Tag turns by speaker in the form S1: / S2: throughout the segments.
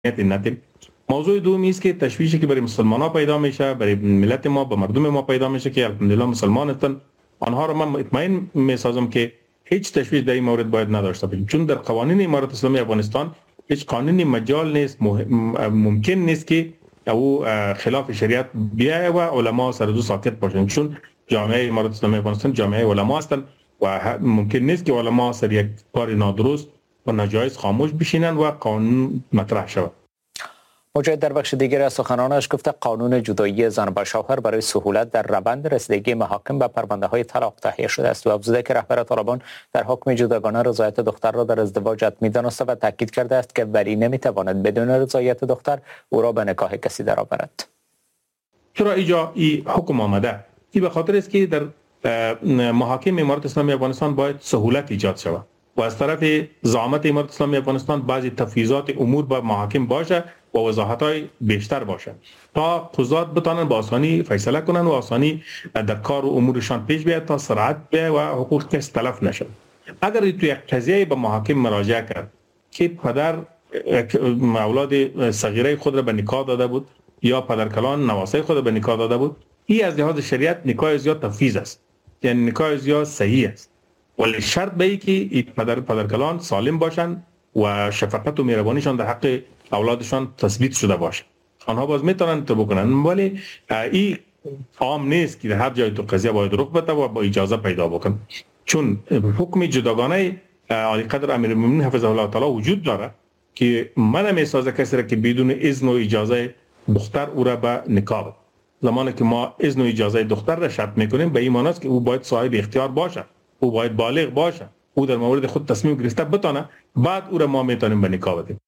S1: ندیم. موضوع دومی است که تشویشی که برای مسلمان‌ها پیدا میشه، برای ملت ما، به مردم ما پیدا میشه که الحمدلله مسلمان هستند، آنها را من مطمئن میسازم که هیچ تشویش در این مورد باید نداشته باشیم، چون در قوانین امارت اسلامی افغانستان هیچ قانونی مجال نیست، ممکن نیست که او خلاف شریعت بیاید و علما سر دو ساکت باشند، چون جامعه امارت اسلامی افغانستان جامعه علما هستند و ممکن نیست که علما سر یک کار نادرست و ناجایز خاموش بشینند و قانون مطرح شود.
S2: مجاهد در بخش دیگر از سخنانش گفته قانون جدایی زن و شوهر برای سهولت در روند رسیدگی محاکم به پرونده های طلاق تهیه شده است و افزوده که رهبر طالبان در حکم جداگانه رضایت دختر را در ازدواج حتمی دانسته و تاکید کرده است که ولی نمیتواند بدون رضایت دختر او را به نکاح کسی درآورد.
S1: چرا اینجا این حکم آمده؟ این به خاطر است که در محاکم امارت اسلامی افغانستان باید سهولت ایجاد شود و از طرف زعامت امارت اسلامی افغانستان بعضی تفویضات امور به محاکم باشه و وضاحت‌های بیشتر باشه تا قضات بتانن با آسانی فیصله کنن و آسانی در کار و امورشان پیش بیاد تا سرعت بیاد و حقوق کس تلف نشه. اگر تو یک قضیه به محاکم مراجعه کرد که پدر اولاد صغیره خود را به نکاح داده بود یا پدرکلان نواسه خود را به نکاح داده بود، این از لحاظ شریعت نکاح زیاد تفویض است، یعنی نکاح زیاد صحیح است، ولی شرط به ای که پدرکلان سالم باشند و شفقت و مهربانیشان در حق اولادشان تثبیت شده باشه. آنها باز میتونن تو بکنن، ولی این عام نیست که در هر جای تو قضیه باید رخ بده و با اجازه پیدا بکن، چون حکم جداگانه عالی قدر امیرالمومنین حفظه الله تعالی وجود داره که من میسازه کسی را که بدون اذن و اجازه دختر او را به نکاح بده. زمانی که ما اذن و اجازه دختر را شرط میکنیم به این معنی است که او باید صاحب اختیار باشه، او باید بالغ باشه، او در مورد خود تصمیم گرفته بتونه، بعد او را ما میتونیم به نکاح بدیم.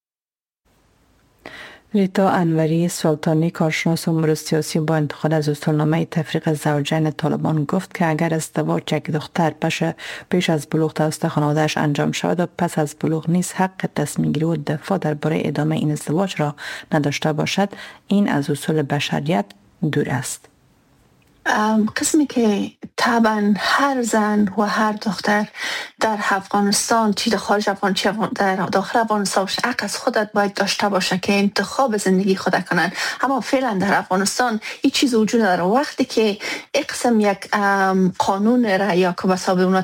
S3: ریتا انوری سلطانی کارشناس امور سیاسی با انتقاد از اصولنامه تفریق زوجین طالبان گفت که اگر ازدواج یک دختر پیش از بلوغ توسط خانواده‌اش انجام شود و پس از بلوغ نیز حق تصمیم گیری و دفاع درباره ادامه این ازدواج را نداشته باشد، این از اصول بشریت دور است.
S4: قسمی که طبعا هر زن و هر دختر در افغانستان، چی در خارج افغانستان چی در داخل افغانستان، حق از خودت باید داشته باشه که انتخاب زندگی خود کنن. اما فعلا در افغانستان این چیز وجود داره. وقتی که اقسم یک قانون را یا که بساب اونا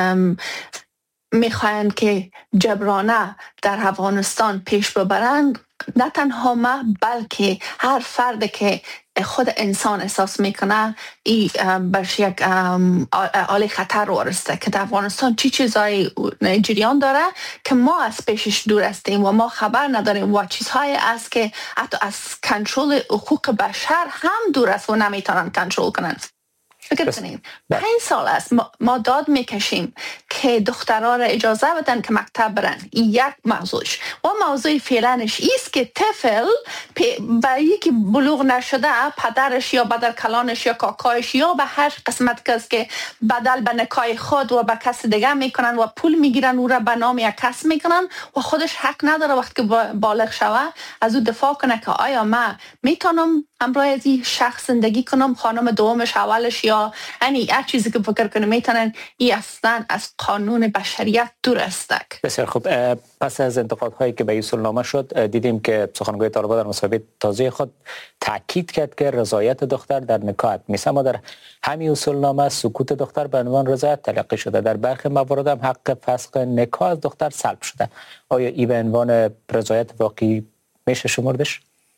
S4: میخواین که جبرانه در افغانستان پیش ببرند، نه تنها ما بلکه هر فرد که خود انسان احساس میکنه این برش یک آل خطر وارسته که در افغانستان چی چیزای جریان داره که ما از پیشش دور هستیم و ما خبر نداریم و چیزهای است که حتی از کنترل حقوق بشر هم دور است و نمیتونن کنترل کنن. فکر کنیم 5 سال است ما داد میکشیم که دخترها را اجازه بدن که مکتب برن. یک موضوعش و موضوع فعلانش ایست که طفل برای یکی بلوغ نشده پدرش یا بدرکلانش یا کاکایش یا به هر قسمت کس که بدل به نکاح خود و به کس دیگه میکنن و پول میگیرن او را به نام یک کس میکنن و خودش حق نداره وقتی که بالغ شوه از او دفاع کنه که آیا من میتونم همراه از این شخص زندگی کنم، خانم دومش اولش یا یعنی هر چیزی که فکر کنه میتونن این اصلا از قانون بشریت دور است.
S2: بسیار خوب. پس از انتقادهایی که به اصولنامه شد دیدیم که سخنگوی طالبان در مصاحبه تازه خود تاکید کرد که رضایت دختر در نکاح نیست، اما در همین اصولنامه سکوت دختر به عنوان رضایت تلقی شده. در برخی موارد هم حق فسخ نکاح از دختر سلب شده. آیا این به عنوان رضایت واقعی میشه شمردش؟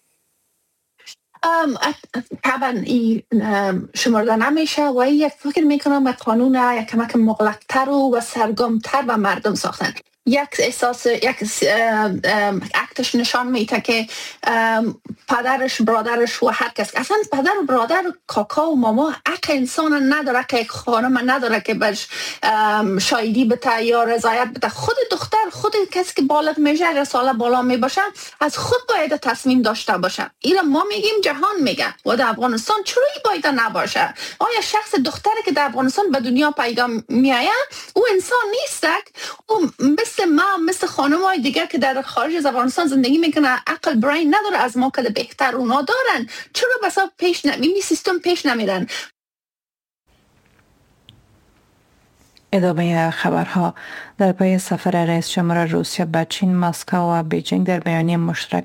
S4: طبعا این شمرده نمیشه و یک فکر میکنم که قانون یک کمک مغلق‌تر و سرگم‌تر به مردم ساختن. یک احساس یک اکتش نشان میده که پدرش برادرش و هر کس اصلا پدر و برادر و کاکا و ماما حق انسان نداره که یک خانم نداره که برش شایدی بده یا رضایت بده. خود دختر خود کسی که بالغ میشه 18 ساله بالا میباشه از خود باید تصمیم داشته باشه. اینا ما میگیم جهان میگه و در افغانستان چرا باید نباشه؟ آیا شخص دختری که در افغانستان به دنیا پیدا میآید او انسان نیست؟ او مثل خانم‌های دیگر که در خارج از افغانستان زندگی میکنه عقل برین نداره از ما که بهتر اونا دارن، چرا بسا پیش این سیستم پیش نمیرن؟
S3: ادامه خبرها. در پی سفر رئیس جمهور روسیه به چین، مسکو و بیجینگ در بیانیه مشترک